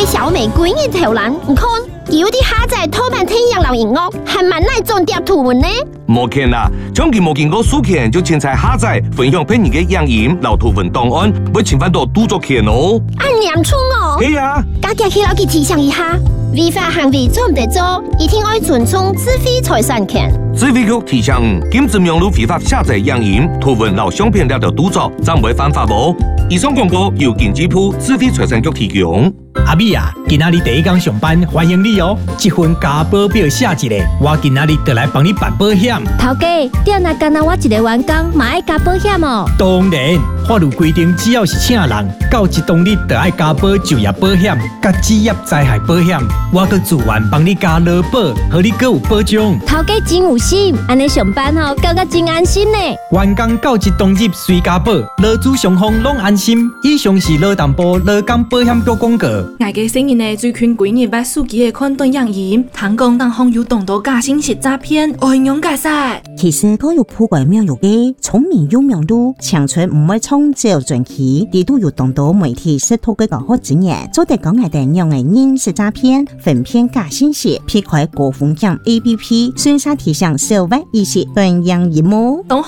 小美闺女頭人，唔看有啲下載偷版聽養老銀樂，還蠻耐種碟圖文呢。 冇見啦，將佢冇見過書權就凊彩下載分享俾你嘅影音、留圖文檔案，會侵犯到著作權哦。 按嚴重哦。 係啊， 家己去老佢提醒一下，違法行為做唔得做，一定要尊重智慧財產權。 智慧局提醒，禁止用路非法下載影音、圖文留相片了的著作，暫為犯法無。以上廣告由經濟部智慧財產局提供。 阿美啊，今仔日第一天上班，歡迎你哦！這份加保表寫一個，我今仔日就來幫你辦保險。 頭家，點解干那我一個員工嘛愛加保險哦？ 當然，法律規定，只要是請人，到一當日就愛加保就業保險、甲職業災害保險，我閣自願幫你加勞保，讓你閣有保障。 頭家真有心，安尼上班吼，感覺真安心呢。 員工到一當日隨加保，勞資雙方攏安心。以上是勞動部勞工保險局廣告。 外界聲音呢，最近幾日把手機的看短影音，聽講當網友動到假信息詐騙，愛用解釋。 其實都有鋪過苗有嘅，聰明有明路，長春唔會創造傳奇，地都有動到媒體識透嘅搞好經驗，做得講係定讓人認識詐騙，分辨假信息，撇開高風險 APP，宣傳提醒小白意識短影音幕。